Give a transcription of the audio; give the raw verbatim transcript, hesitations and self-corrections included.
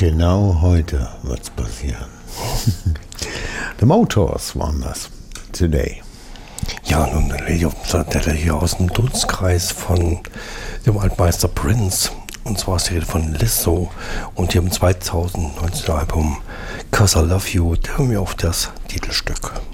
Genau heute wird's passieren. The Motors waren das. Today. Ja, nun der hier aus dem Dunstkreis von dem Altmeister Prince. Und zwar ist die Rede von Lizzo. Und hier im zweitausendneunzehn Album Cause I Love You, da hören wir auf das Titelstück.